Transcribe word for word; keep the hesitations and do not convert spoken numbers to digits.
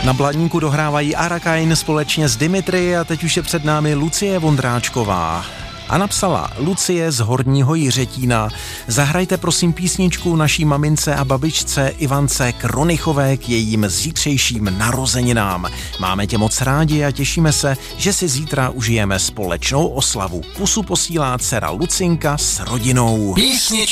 Na Blatníku dohrávají Arakain společně s Dimitry a teď už je před námi Lucie Vondráčková. A napsala: Lucie z Horního Jiřetína. Zahrajte prosím písničku naší mamince a babičce Ivance Kronichové k jejím zítřejším narozeninám. Máme tě moc rádi a těšíme se, že si zítra užijeme společnou oslavu. Pusu posílá dcera Lucinka s rodinou. Písnička